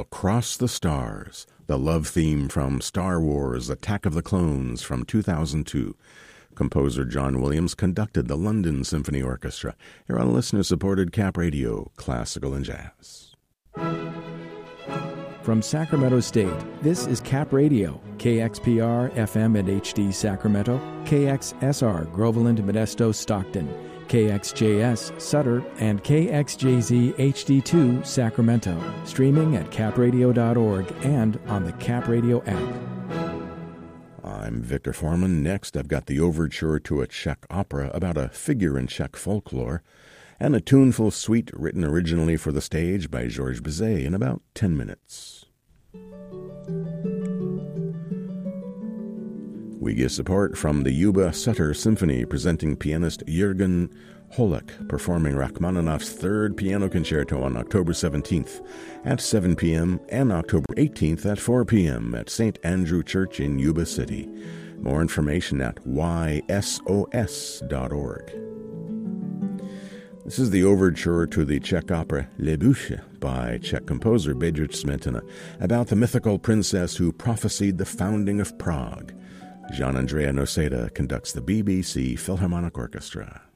I'll Cross the Stars, the love theme from Star Wars Attack of the Clones from 2002. Composer John Williams conducted the London Symphony Orchestra. Here on listener-supported Cap Radio, Classical and Jazz. From Sacramento State, this is Cap Radio, KXPR FM and HD Sacramento, KXSR Groveland, Modesto, Stockton, KXJS Sutter, and KXJZ HD2 Sacramento, streaming at capradio.org and on the Cap Radio app. I'm Victor Foreman. Next, I've got the overture to a Czech opera about a figure in Czech folklore, and a tuneful suite written originally for the stage by Georges Bizet in about 10 minutes. We get support from the Yuba Sutter Symphony, presenting pianist Jürgen Holek performing Rachmaninoff's Third Piano Concerto on October 17th at 7 p.m. and October 18th at 4 p.m. at St. Andrew Church in Yuba City. More information at ysos.org. This is the overture to the Czech opera Les Bûches by Czech composer Bedřich Smetana, about the mythical princess who prophesied the founding of Prague. Gian Andrea Noseda conducts the BBC Philharmonic Orchestra.